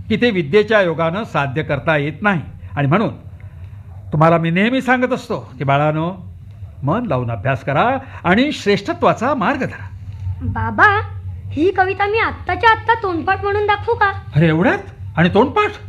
की ते विद्येच्या योगानं साध्य करता येत नाही. आणि म्हणून तुम्हाला मी नेहमी सांगत असतो की बाळानो, मन लावून अभ्यास करा आणि श्रेष्ठत्वाचा मार्ग धरा. बाबा, ही कविता मी आत्ताच्या आत्ता तोंडपाठ म्हणून दाखवू का? अरे एवढ्यात? आणि तोंडपाठ?